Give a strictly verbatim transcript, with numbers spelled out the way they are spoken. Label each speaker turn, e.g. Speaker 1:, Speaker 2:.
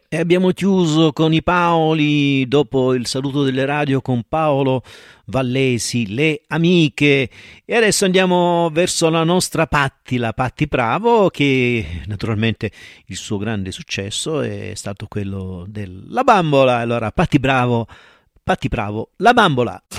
Speaker 1: E abbiamo chiuso con i Paoli dopo il saluto delle radio con Paolo Vallesi, le amiche. E adesso andiamo verso la nostra Patti, la Patti Bravo, che naturalmente il suo grande successo è stato quello della bambola. Allora, Patti Bravo, Patti Bravo, la bambola.